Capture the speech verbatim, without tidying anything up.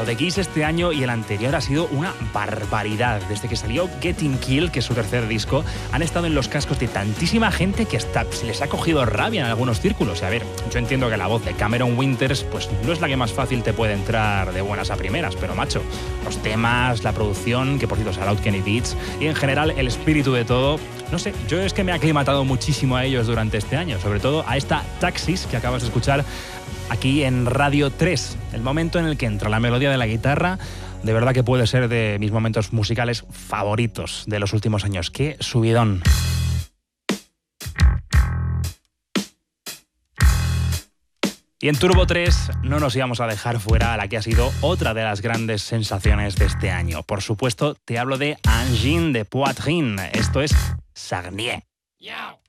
The Kiss este año y el anterior ha sido una barbaridad. Desde que salió Getting Killed, que es su tercer disco, han estado en los cascos de tantísima gente que hasta se les ha cogido rabia en algunos círculos. Y a ver, yo entiendo que la voz de Cameron Winters pues no es la que más fácil te puede entrar de buenas a primeras, pero macho, los temas, la producción, que por cierto Shout Out Kenny Beats, y en general el espíritu de todo, no sé, yo es que me he aclimatado muchísimo a ellos durante este año, sobre todo a esta Taxis que acabas de escuchar aquí en Radio tres. El momento en el que entra la melodía de la guitarra, de verdad que puede ser de mis momentos musicales favoritos de los últimos años. ¡Qué subidón! Y en Turbo tres no nos íbamos a dejar fuera a la que ha sido otra de las grandes sensaciones de este año. Por supuesto, te hablo de Angine de Poitrine. Esto es Sarnier. Yeah.